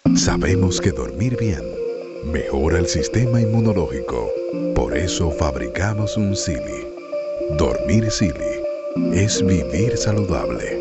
Sabemos que dormir bien mejora el sistema inmunológico. Por eso fabricamos un Sealy. Dormir Sealy es vivir saludable.